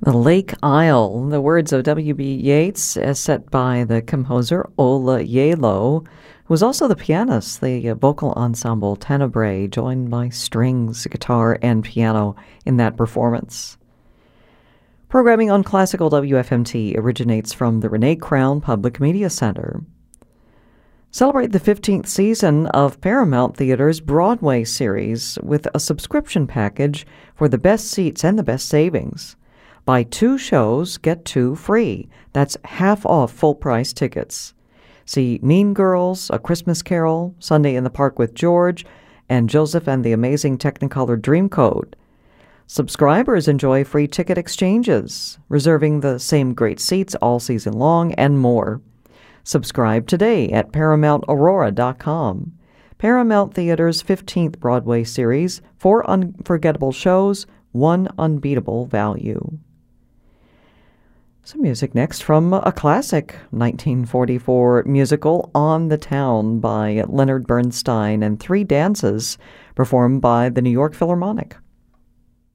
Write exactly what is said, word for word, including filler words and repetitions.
The Lake Isle, the words of W B. Yeats, as set by the composer Ola Yalo, who was also the pianist. The vocal ensemble Tenebrae joined by strings, guitar, and piano in that performance. Programming on Classical W F M T originates from the Renee Crown Public Media Center. Celebrate the fifteenth season of Paramount Theater's Broadway series with a subscription package for the best seats and the best savings. Buy two shows, get two free. That's half off full-price tickets. See Mean Girls, A Christmas Carol, Sunday in the Park with George, and Joseph and the Amazing Technicolor Dreamcoat. Subscribers enjoy free ticket exchanges, reserving the same great seats all season long, and more. Subscribe today at paramount aurora dot com. Paramount Theater's fifteenth Broadway series, four unforgettable shows, one unbeatable value. Some music next from a classic nineteen forty-four musical, On the Town, by Leonard Bernstein, and three dances performed by the New York Philharmonic.